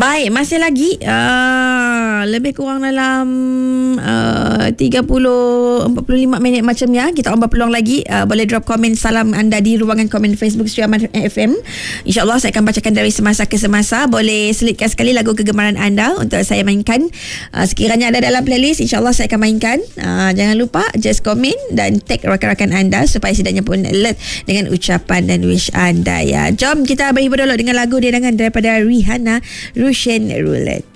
Baik, masih lagi lebih kurang dalam 45 minit macam ya. Kita orang berpeluang lagi. Boleh drop komen salam anda di ruangan komen Facebook Suria Aman FM. InsyaAllah saya akan bacakan dari semasa ke semasa. Boleh selitkan sekali lagu kegemaran anda untuk saya mainkan. Sekiranya ada dalam playlist, InsyaAllah saya akan mainkan. Jangan lupa just komen dan tag rakan-rakan anda supaya setidaknya pun alert dengan ucapan dan wish anda ya. Jom kita berhibur dulu dengan lagu didangan daripada Rihanna, Russian Roulette.